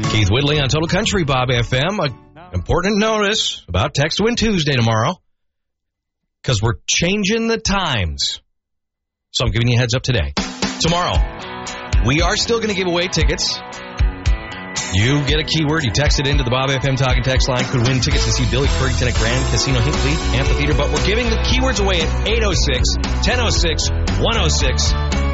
Keith Whitley on Total Country Bob FM. Important notice about Text to Win Tuesday tomorrow because we're changing the times. So I'm giving you a heads up today. Tomorrow, we are still going to give away tickets. You get a keyword, you text it into the Bob FM Talking Text line, could win tickets to see Billy Currington at Grand Casino Hinkley Amphitheater, but we're giving the keywords away at 806, 1006, 106,